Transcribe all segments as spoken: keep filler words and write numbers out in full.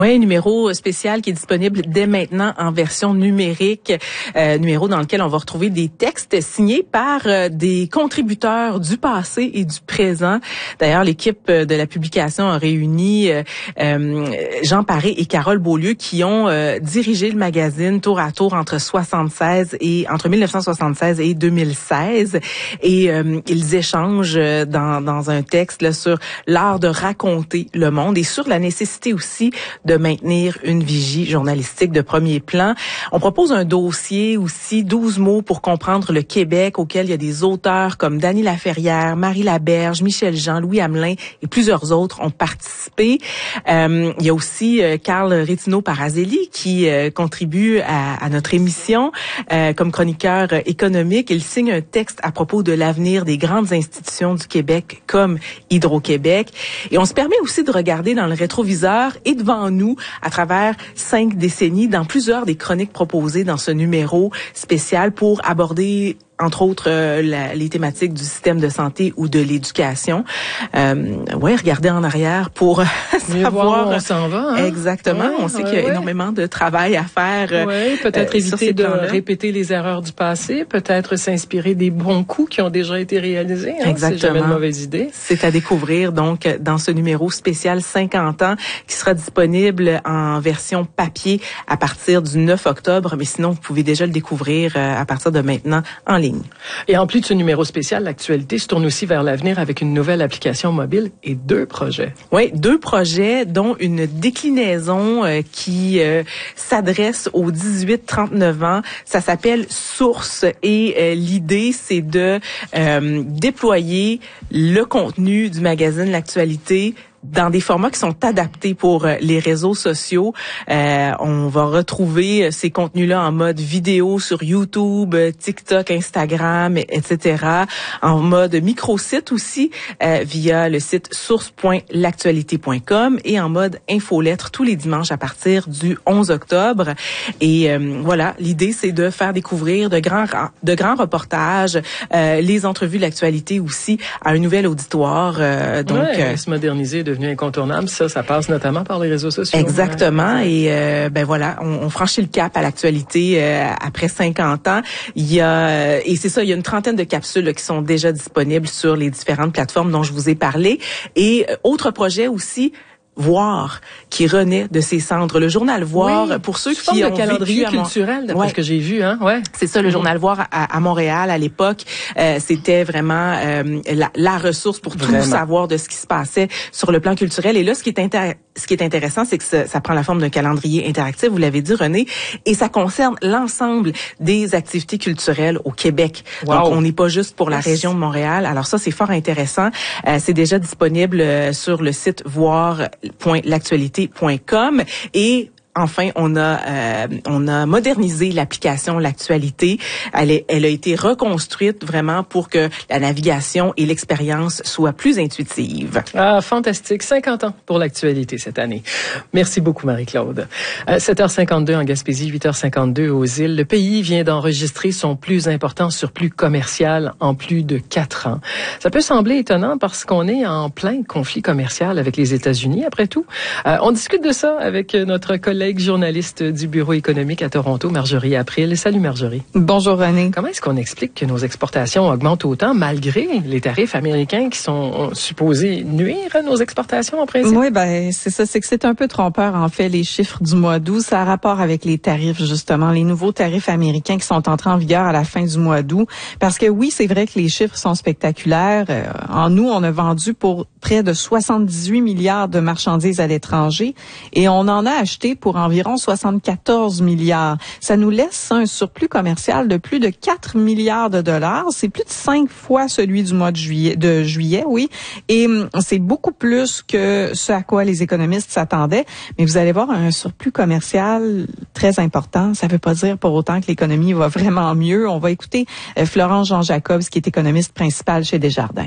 Oui, numéro spécial qui est disponible dès maintenant en version numérique, euh, numéro dans lequel on va retrouver des textes signés par euh, des contributeurs du passé et du présent. D'ailleurs, l'équipe de la publication a réuni euh, euh, Jean Paré et Carole Beaulieu qui ont euh, dirigé le magazine tour à tour entre soixante-seize et entre mille neuf cent soixante-seize et deux mille seize, et euh, ils échangent dans dans un texte là sur l'art de raconter le monde et sur la nécessité aussi de de maintenir une vigie journalistique de premier plan. On propose un dossier aussi, douze mots pour comprendre le Québec, auquel il y a des auteurs comme Dany Laferrière, Marie Laberge, Michel Jean, Louis Hamelin et plusieurs autres ont participé. Euh, il y a aussi euh, Carl Rétino-Parazelli qui euh, contribue à, à notre émission euh, comme chroniqueur euh, économique. Il signe un texte à propos de l'avenir des grandes institutions du Québec comme Hydro-Québec. Et on se permet aussi de regarder dans le rétroviseur et devant nous à travers cinq décennies dans plusieurs des chroniques proposées dans ce numéro spécial pour aborder entre autres euh, la, les thématiques du système de santé ou de l'éducation. Euh, ouais, regardez en arrière pour savoir voir où on s'en va. Hein? Exactement. Ouais, on sait ouais, qu'il y a ouais. énormément de travail à faire. Oui, peut-être euh, éviter de répéter les erreurs du passé, peut-être s'inspirer des bons coups qui ont déjà été réalisés. Hein? Exactement. C'est jamais une mauvaise idée. C'est à découvrir donc dans ce numéro spécial cinquante ans qui sera disponible en version papier à partir du neuf octobre, mais sinon vous pouvez déjà le découvrir à partir de maintenant en ligne. Et en plus de ce numéro spécial, l'actualité se tourne aussi vers l'avenir avec une nouvelle application mobile et deux projets. Oui, deux projets, dont une déclinaison euh, qui euh, s'adresse aux dix-huit trente-neuf ans. Ça s'appelle Source et euh, l'idée, c'est de euh, déployer le contenu du magazine L'Actualité dans des formats qui sont adaptés pour les réseaux sociaux. Euh, on va retrouver ces contenus-là en mode vidéo sur YouTube, TikTok, Instagram, et cetera. En mode micro-site aussi, euh, via le site source point l'actualité point com et en mode infolettre tous les dimanches à partir du onze octobre. Et euh, voilà, l'idée, c'est de faire découvrir de grands de grands reportages, euh, les entrevues de l'actualité aussi à un nouvel auditoire. Euh, donc, ouais, euh, se moderniser, devenu incontournable, ça, ça passe notamment par les réseaux sociaux. Exactement. Ouais. Et euh, ben voilà, on, on franchit le cap à l'actualité euh, après cinquante ans. Il y a et c'est ça, il y a une trentaine de capsules là, qui sont déjà disponibles sur les différentes plateformes dont je vous ai parlé. Et euh, autre projet aussi. Voir, qui renaît de ses cendres. Le journal Voir, oui, pour ceux qui ont le calendrier culturel, d'après ouais. ce que j'ai vu, hein, ouais. C'est ça, le mmh. journal Voir à, à Montréal à l'époque, euh, c'était vraiment euh, la, la ressource pour vraiment. tout savoir de ce qui se passait sur le plan culturel. Et là, ce qui est intér- ce qui est intéressant, c'est que ça, ça prend la forme d'un calendrier interactif. Vous l'avez dit, René, et ça concerne l'ensemble des activités culturelles au Québec. Wow. Donc, on n'est pas juste pour la yes. région de Montréal. Alors ça, c'est fort intéressant. Euh, c'est déjà disponible euh, sur le site voir point l'actualité point com et enfin, on a euh, on a modernisé l'application L'Actualité. Elle est, elle a été reconstruite vraiment pour que la navigation et l'expérience soient plus intuitives. Ah, fantastique. cinquante ans pour l'actualité cette année. Merci beaucoup, Marie-Claude. Euh, sept heures cinquante-deux en Gaspésie, huit heures cinquante-deux aux îles. Le pays vient d'enregistrer son plus important surplus commercial en plus de quatre ans. Ça peut sembler étonnant parce qu'on est en plein conflit commercial avec les États-Unis, après tout. Euh, on discute de ça avec notre collègue journaliste du Bureau économique à Toronto, Marjorie April. Salut Marjorie. Bonjour René. Comment est-ce qu'on explique que nos exportations augmentent autant malgré les tarifs américains qui sont supposés nuire à nos exportations en principe? Oui, ben c'est ça, c'est que c'est un peu trompeur en fait les chiffres du mois d'août. Ça a rapport avec les tarifs justement, les nouveaux tarifs américains qui sont entrés en vigueur à la fin du mois d'août. Parce que oui, c'est vrai que les chiffres sont spectaculaires. Euh, en août, on a vendu pour près de soixante-dix-huit milliards de marchandises à l'étranger et on en a acheté pour environ soixante-quatorze milliards. Ça nous laisse un surplus commercial de plus de quatre milliards de dollars. C'est plus de cinq fois celui du mois de juillet, de juillet, oui. Et c'est beaucoup plus que ce à quoi les économistes s'attendaient. Mais vous allez voir un surplus commercial très important. Ça ne veut pas dire pour autant que l'économie va vraiment mieux. On va écouter Florence Jean Jacobs, qui est économiste principale chez Desjardins.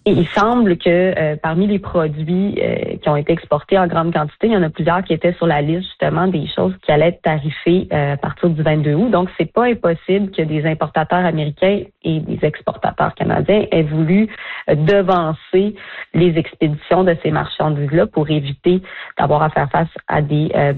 Et il semble que euh, parmi les produits euh, qui ont été exportés en grande quantité, il y en a plusieurs qui étaient sur la liste justement des choses qui allaient être tarifées euh, à partir du vingt-deux août. Donc, c'est pas impossible que des importateurs américains et des exportateurs canadiens aient voulu euh, devancer les expéditions de ces marchandises-là pour éviter d'avoir à faire face à des euh,